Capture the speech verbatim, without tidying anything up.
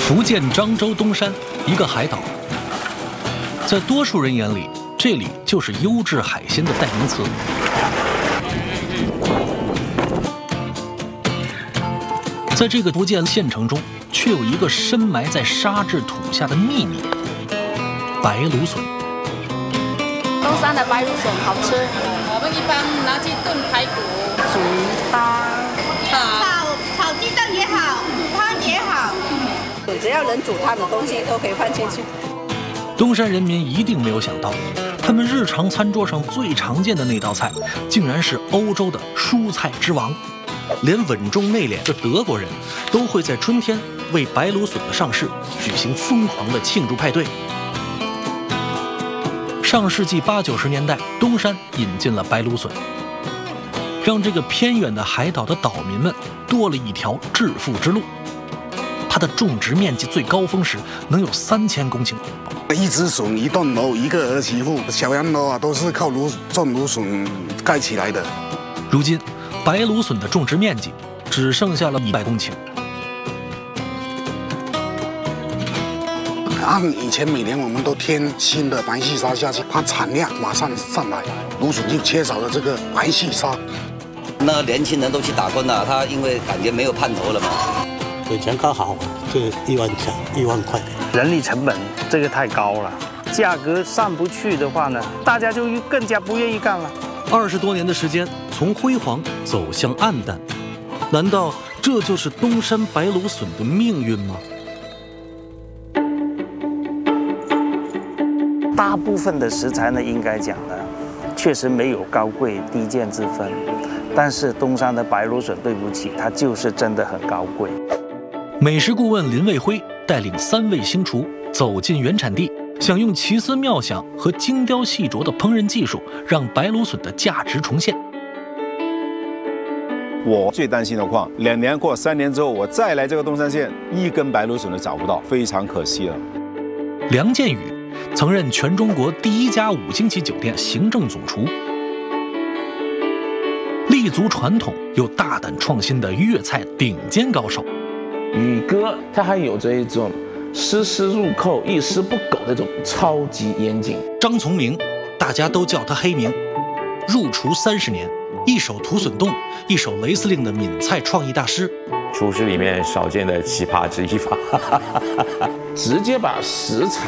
福建漳州东山，一个海岛，在多数人眼里，这里就是优质海鲜的代名词。在这个福建县城中，却有一个深埋在沙质土下的秘密——白芦笋。 东山的白芦笋好吃， 我们一般拿去炖排骨、 煮汤、 炒炒鸡蛋也好，煮汤也好， 只要能煮汤的东西都可以放进去。 东山人民一定没有想到，他们日常餐桌上最常见的那道菜，竟然是欧洲的蔬菜之王。连稳重内敛的德国人都会在春天为白芦笋的上市举行疯狂的庆祝派对。上世纪八九十年代，东山引进了白芦笋，让这个偏远的海岛的岛民们多了一条致富之路。它的种植面积最高峰时能有三千公顷。 一只笋一栋楼一个儿媳妇，小洋楼啊都是靠芦种芦笋盖起来的。 如今白芦笋的种植面积只剩下了一百公顷。 按以前每年我们都添新的白细沙下去，它产量马上上来，芦笋就缺少了这个白细沙。 那年轻人都去打工了，他因为感觉没有盼头了嘛。 以前刚好就一万条一万块， 人力成本这个太高了，价格上不去的话呢，大家就更加不愿意干了。 二十多年的时间，从辉煌走向暗淡，难道这就是东山白芦笋的命运吗？ 大部分的食材呢，应该讲呢，确实没有高贵低贱之分，但是东山的白芦笋，对不起，它就是真的很高贵。 美食顾问林卫辉带领三位星厨走进原产地，想用奇思妙想和精雕细琢的烹饪技术，让白芦笋的价值重现。 我最担心的况，两年或三年之后，我再来这个东山县，一根白芦笋都找不到，非常可惜了。 梁建宇曾任全中国第一家五星级酒店行政总厨，立足传统又大胆创新的粤菜顶尖高手。 宇哥他还有着一种丝丝入扣、一丝不苟的这种超级严谨。 张从明，大家都叫他黑名，入厨三十年，一手土笋冻，一手雷司令的闽菜创意大师， 厨师里面少见的奇葩之一吧。 直接把食材